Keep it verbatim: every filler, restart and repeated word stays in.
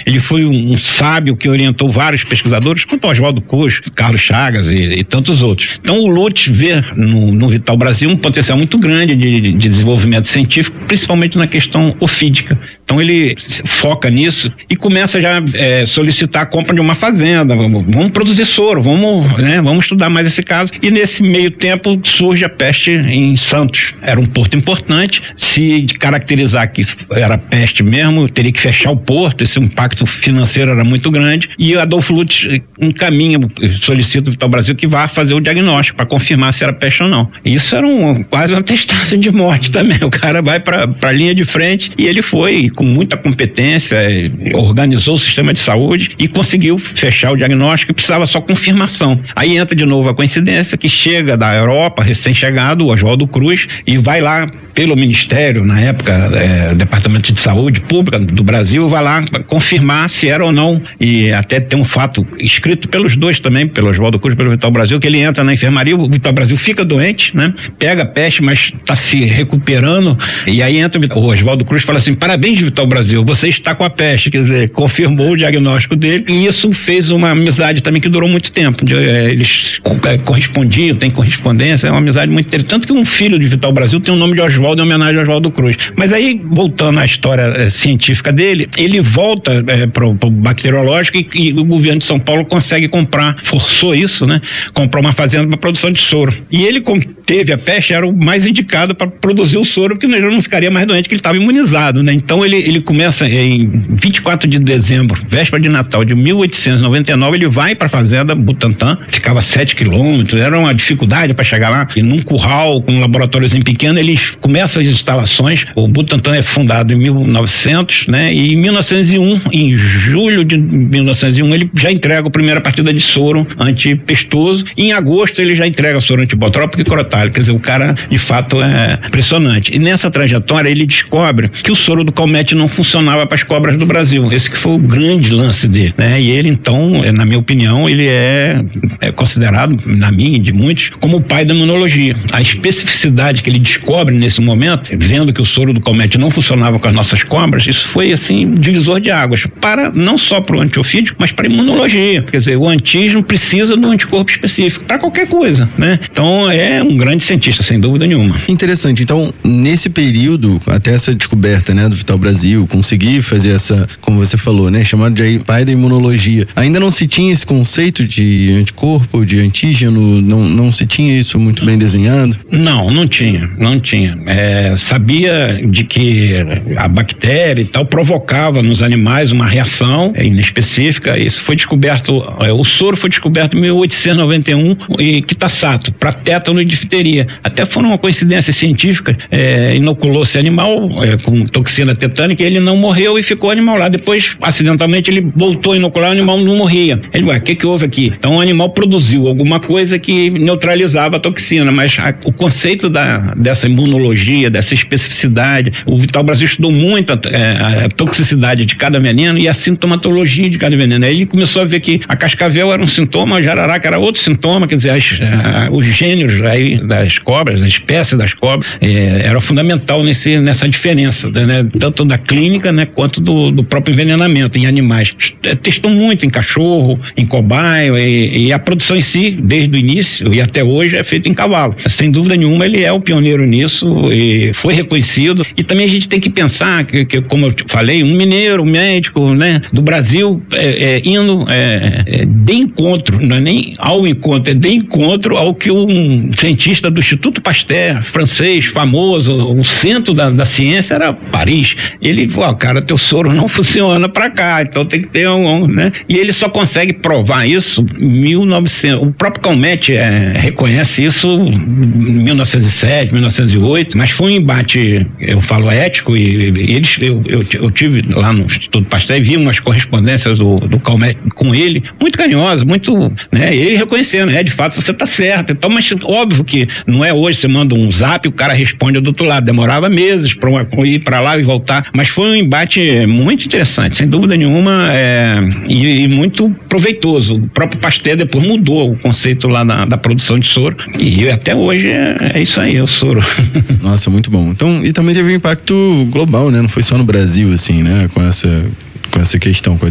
ele foi um, um sábio que orientou vários pesquisadores, como Oswaldo Cruz, Carlos Chagas e, e tantos outros. Então o Lutz vê no, no Vital Brasil um potencial muito grande de, de desenvolvimento científico, principalmente na questão ofídica. Então ele foca nisso e começa já a é, solicitar a compra de uma fazenda. Vamos, vamos produzir soro, vamos, né, vamos estudar mais esse caso. E nesse meio tempo surge a peste em Santos. Era um porto importante. Se caracterizar que era peste mesmo, teria que fechar o porto. Esse impacto financeiro era muito grande. E Adolfo Lutz encaminha, solicita o Vital Brasil que vá fazer o diagnóstico para confirmar se era peste ou não. E isso era um, quase uma testagem de morte também. O cara vai para a linha de frente e ele foi com muita competência, organizou o sistema de saúde e conseguiu fechar o diagnóstico e precisava só confirmação. Aí entra de novo a coincidência que chega da Europa, recém-chegado, o Oswaldo Cruz, e vai lá pelo Ministério, na época, é, Departamento de Saúde Pública do Brasil, vai lá confirmar se era ou não. E até tem um fato escrito pelos dois também, pelo Oswaldo Cruz e pelo Vital Brasil, que ele entra na enfermaria, o Vital Brasil fica doente, né? Pega a peste, mas está se recuperando, e aí entra o Oswaldo Cruz e fala assim: parabéns, Vital Brasil, você está com a peste, quer dizer, confirmou o diagnóstico dele, e isso fez uma amizade também que durou muito tempo. De, é, eles é, correspondiam, tem correspondência, é uma amizade muito interessante. Tanto que um filho de Vital Brasil tem o nome de Oswaldo em homenagem a Oswaldo Cruz. Mas aí, voltando à história é, científica dele, ele volta é, para o bacteriológico e, e o governo de São Paulo consegue comprar, forçou isso, né? Comprar uma fazenda para produção de soro. E ele, como teve a peste, era o mais indicado para produzir o soro, porque ele não ficaria mais doente, que ele estava imunizado, né? Então ele, ele começa em vinte e quatro de dezembro, véspera de Natal de mil oitocentos e noventa e nove, ele vai para a fazenda Butantã, ficava sete quilômetros, era uma dificuldade para chegar lá, e num curral com um laboratóriozinho pequeno, ele começa as instalações. O Butantã é fundado em mil e novecentos, né? E em mil novecentos e um, em julho de mil novecentos e um, ele já entrega a primeira partida de soro antipestoso, e em agosto ele já entrega soro antibotrópico e crotálico. Quer dizer, o cara de fato é impressionante. E nessa trajetória ele descobre que o soro do Calmette não funcionava para as cobras do Brasil. Esse que foi o grande lance dele, né? E ele, então, na minha opinião, ele é, é considerado, na minha e de muitos, como o pai da imunologia. A especificidade que ele descobre nesse momento, vendo que o soro do Calmette não funcionava com as nossas cobras, isso foi, assim, divisor de águas, para, não só para o antiofídico, mas para a imunologia. Quer dizer, o antígeno precisa de um anticorpo específico para qualquer coisa, né? Então, é um grande cientista, sem dúvida nenhuma. Interessante. Então, nesse período, até essa descoberta, né, do Vital Brasil, conseguir fazer essa, como você falou, né, chamado de pai da imunologia, ainda não se tinha esse conceito de anticorpo, de antígeno, não, não se tinha isso muito bem desenhado? Não, não tinha, não tinha. É, sabia de que a bactéria e tal provocava nos animais uma reação inespecífica. Isso foi descoberto, é, o soro foi descoberto em mil oitocentos e noventa e um e Quitasato, para tétano e difteria. Até foi uma coincidência científica, é, inoculou esse animal é, com toxina tetânica, e ele não morreu e ficou o animal lá. Depois, acidentalmente, ele voltou a inocular, o animal não morria. Ele, ué, o que que houve aqui? Então o animal produziu alguma coisa que neutralizava a toxina, mas a, o conceito da, dessa imunologia, dessa especificidade, o Vital Brasil estudou muito a, a, a toxicidade de cada veneno e a sintomatologia de cada veneno. Aí ele começou a ver que a cascavel era um sintoma, a jararaca era outro sintoma, quer dizer, as, a, os gêneros aí das cobras, a espécie das cobras, é, era fundamental nesse, nessa diferença, né? Tanto da clínica, né, quanto do, do próprio envenenamento em animais. Testou muito em cachorro, em cobaia, e, e a produção em si, desde o início e até hoje, é feita em cavalo. Sem dúvida nenhuma, ele é o pioneiro nisso e foi reconhecido. E também a gente tem que pensar que, que como eu falei, um mineiro, um médico, né, do Brasil, é, é, indo é, é, de encontro, não é nem ao encontro, é de encontro ao que um cientista do Instituto Pasteur, francês, famoso, o centro da, da ciência era Paris. Ele falou, cara, teu soro não funciona para cá, então tem que ter um, né? E ele só consegue provar isso em mil e novecentos. O próprio Calmette é, reconhece isso em mil novecentos e sete, mil novecentos e oito, mas foi um embate, eu falo, ético, e, e eles, eu, eu, eu tive lá no Instituto Pasteur e vi umas correspondências do, do Calmette com ele, muito carinhosas, muito, né? Ele reconhecendo, é, de fato, você tá certo. Então, mas óbvio que não é hoje, você manda um zap e o cara responde do outro lado, demorava meses para ir para lá e voltar, mas foi um embate muito interessante, sem dúvida nenhuma, é, e, e muito proveitoso. O próprio Pasteur depois mudou o conceito lá da, da produção de soro, e até hoje é, é isso aí, é o soro. Nossa, muito bom. Então, e também teve um impacto global, né? Não foi só no Brasil, assim, né? Com essa, com essa questão, com a